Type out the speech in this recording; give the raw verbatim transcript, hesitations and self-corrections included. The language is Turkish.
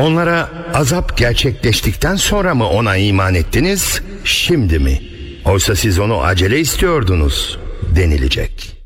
Onlara azap gerçekleştikten sonra mı ona iman ettiniz, şimdi mi? Oysa siz onu acele istiyordunuz denilecek.